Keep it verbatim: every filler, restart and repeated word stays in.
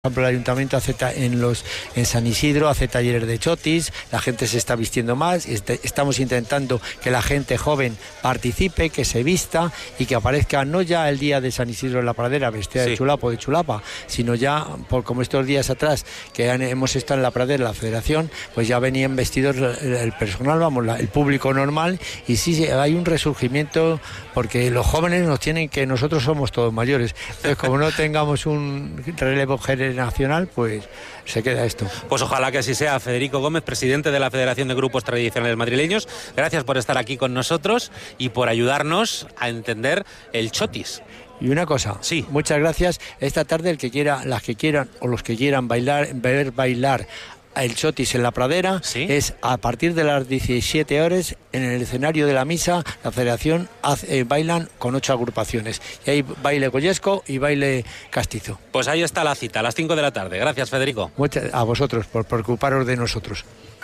Por ejemplo, el ayuntamiento hace en, los, en San Isidro hace talleres de chotis, la gente se está vistiendo más, este, estamos intentando que la gente joven participe, que se vista y que aparezca no ya el día de San Isidro en la pradera vestida sí. de chulapo o de chulapa, sino ya, por como estos días atrás que han, hemos estado en la pradera, la federación, pues ya venían vestidos el, el personal, vamos, la, el público normal, y sí, hay un resurgimiento porque los jóvenes nos tienen que, nosotros somos todos mayores, entonces como no tengamos un relevo generacional nacional, pues se queda esto. Pues ojalá que así sea. Federico Gómez, presidente de la Federación de Grupos Tradicionales Madrileños, gracias por estar aquí con nosotros y por ayudarnos a entender el chotis. Y una cosa, sí. muchas gracias. Esta tarde el que quiera, las que quieran o los que quieran bailar, ver bailar el chotis en la pradera, ¿sí? Es a partir de las diecisiete horas en el escenario de la misa. La federación hace, eh, bailan con ocho agrupaciones y hay baile goyesco y baile castizo. Pues ahí está la cita, a las cinco de la tarde. Gracias, Federico. Muchas a vosotros por preocuparos de nosotros.